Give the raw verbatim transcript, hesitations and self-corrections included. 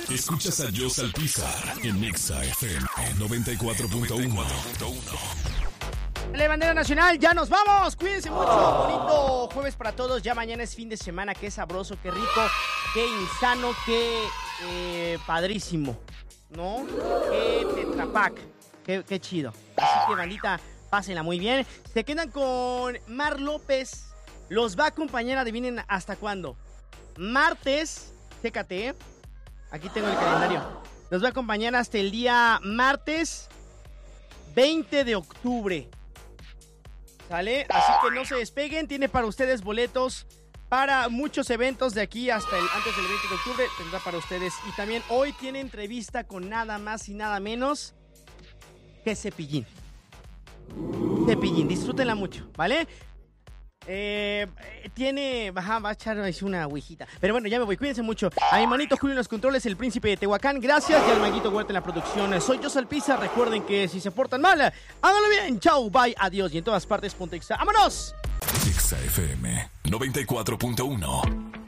Escuchas a Joss Alpizar en Exa F M noventa y cuatro punto uno. La bandera nacional, ya nos vamos. Cuídense mucho. Bonito jueves para todos. Ya mañana es fin de semana. Qué sabroso, qué rico, qué insano, qué eh, padrísimo, ¿no? Qué tetrapac. Qué, qué chido. Así que, bandita, pásenla muy bien. Se quedan con Mar López. Los va a acompañar, adivinen hasta cuándo. Martes, chécate, ¿eh? Aquí tengo el calendario. Los va a acompañar hasta el día martes veinte de octubre. ¿Sale? Así que no se despeguen. Tiene para ustedes boletos para muchos eventos de aquí hasta el antes del veinte de octubre. Tendrá para ustedes. Y también hoy tiene entrevista con nada más y nada menos que Cepillín. Cepillín, disfrútenla mucho, ¿vale? Eh, tiene... Ajá, va a echar una ouijita. Pero bueno, ya me voy, cuídense mucho. A mi manito Julio en los controles, el príncipe de Tehuacán. Gracias, y al Maguito Huerta en la producción. Soy Joss Alpizar. Recuerden que si se portan mal, háganlo bien. Chau, bye, adiós. Y en todas partes, ponte Exa. ¡Vámonos! Exa F M noventa y cuatro punto uno.